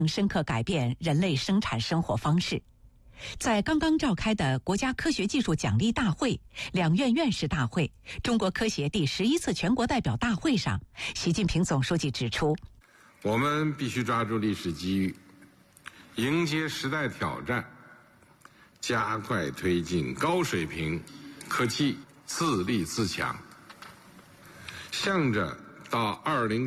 深刻改变人类生产生活方式。在刚刚召开的国家科学技术奖励大会、两院院士大会、中国科协第11次全国代表大会上，习近平总书记指出， 我们必须抓住历史机遇，迎接时代挑战，加快推进高水平科技自立自强，向着到20